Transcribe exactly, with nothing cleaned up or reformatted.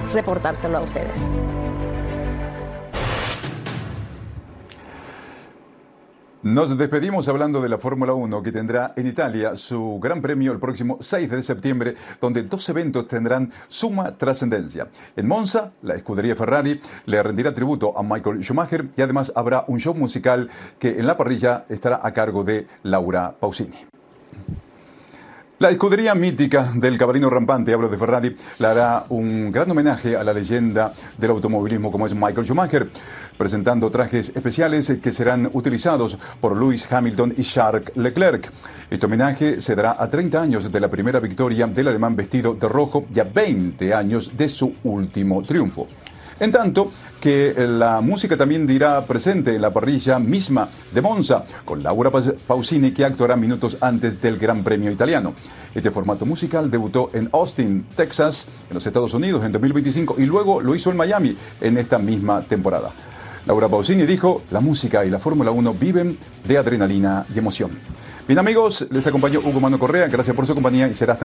reportárselo a ustedes. Nos despedimos hablando de la Fórmula uno, que tendrá en Italia su gran premio el próximo seis de septiembre, donde dos eventos tendrán suma trascendencia. En Monza, la escudería Ferrari le rendirá tributo a Michael Schumacher y además habrá un show musical que en la parrilla estará a cargo de Laura Pausini. La escudería mítica del cabalino rampante, hablo de Ferrari, le hará un gran homenaje a la leyenda del automovilismo como es Michael Schumacher, presentando trajes especiales que serán utilizados por Lewis Hamilton y Charles Leclerc. Este homenaje se dará a treinta años de la primera victoria del alemán vestido de rojo y a veinte años de su último triunfo. En tanto que la música también dirá presente en la parrilla misma de Monza, con Laura Pausini, que actuará minutos antes del Gran Premio italiano. Este formato musical debutó en Austin, Texas, en los Estados Unidos, en dos mil veinticinco, y luego lo hizo en Miami en esta misma temporada. Laura Pausini dijo: la música y la Fórmula uno viven de adrenalina y emoción. Bien, amigos, les acompañó Hugo Mano Correa. Gracias por su compañía y será hasta